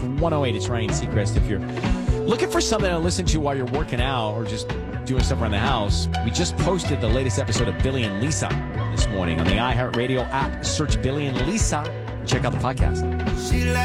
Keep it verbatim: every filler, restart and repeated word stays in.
one oh eight. It's Ryan Seacrest. If you're looking for something to listen to while you're working out or just doing stuff around the house, we just posted the latest episode of Billy and Lisa this morning on the iHeartRadio app. Search Billy and Lisa. Check out the podcast.